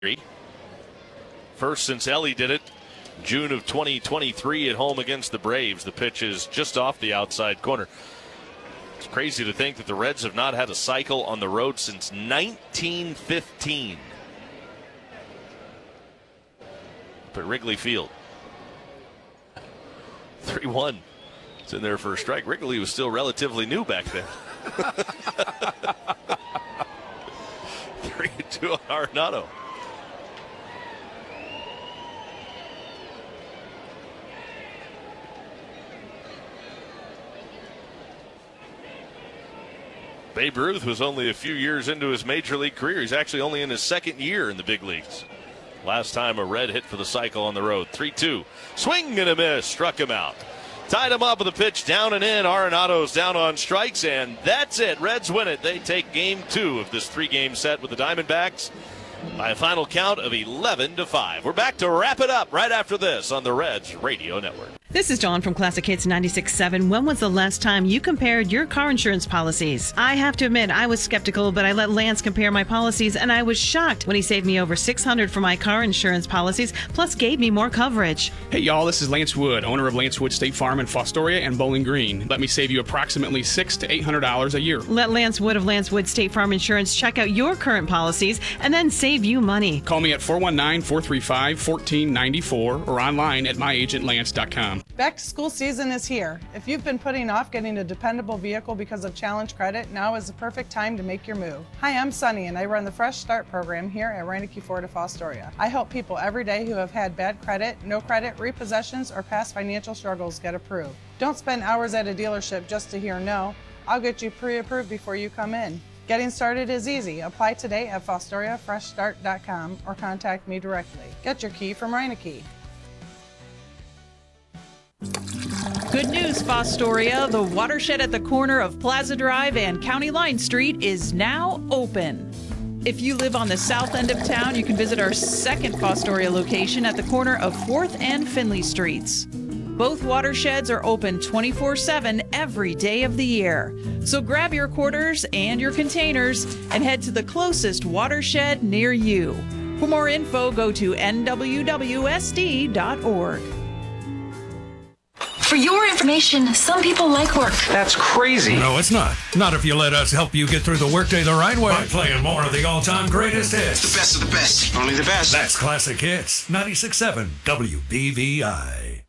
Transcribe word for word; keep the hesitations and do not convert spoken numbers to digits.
First since Ellie did it, June of twenty twenty-three at home against the Braves. The pitch is just off the outside corner. It's crazy to think that the Reds have not had a cycle on the road since nineteen fifteen. Up at Wrigley Field. three one. It's in there for a strike. Wrigley was still relatively new back then. three two on Arenado. Babe Ruth was only a few years into his major league career. He's actually only in his second year in the big leagues. Last time a Red hit for the cycle on the road. three two. Swing and a miss. Struck him out. Tied him up with a pitch down and in. Arenado's down on strikes, and that's it. Reds win it. They take game two of this three-game set with the Diamondbacks by a final count of eleven to five. We're back to wrap it up right after this on the Reds Radio Network. This is Dawn from Classic Hits ninety-six point seven. When was the last time you compared your car insurance policies? I have to admit, I was skeptical, but I let Lance compare my policies, and I was shocked when he saved me over six hundred dollars for my car insurance policies, plus gave me more coverage. Hey, y'all, this is Lance Wood, owner of Lance Wood State Farm in Fostoria and Bowling Green. Let me save you approximately six hundred to eight hundred dollars a year. Let Lance Wood of Lance Wood State Farm Insurance check out your current policies and then save you money. Call me at four one nine, four three five, one four nine four or online at my agent lance dot com. Back to school season is here. If you've been putting off getting a dependable vehicle because of challenge credit, now is the perfect time to make your move. Hi, I'm Sunny and I run the Fresh Start program here at Reineke Ford of Fostoria. I help people every day who have had bad credit, no credit, repossessions, or past financial struggles get approved. Don't spend hours at a dealership just to hear no. I'll get you pre-approved before you come in. Getting started is easy. Apply today at fostoria fresh start dot com or contact me directly. Get your key from Reineke. Good news, Fostoria. The watershed at the corner of Plaza Drive and County Line Street is now open. If you live on the south end of town, you can visit our second Fostoria location at the corner of fourth and Finley Streets. Both watersheds are open twenty-four seven every day of the year. So grab your quarters and your containers and head to the closest watershed near you. For more info, go to N W W S D dot org. For your information, some people like work. That's crazy. No, it's not. Not if you let us help you get through the workday the right way by playing more of the all-time greatest hits. The best of the best. Only the best. That's Classic Hits. ninety-six point seven W B V I.